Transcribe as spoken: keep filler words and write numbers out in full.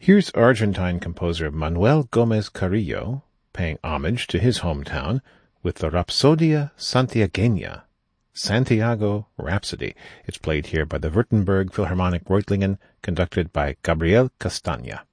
Here's Argentine composer Manuel Gómez Carrillo paying homage to his hometown with the Rapsodia Santiagueña, Santiago Rhapsody. It's played here by the Württemberg Philharmonic Reutlingen, conducted by Gabriel Castagna.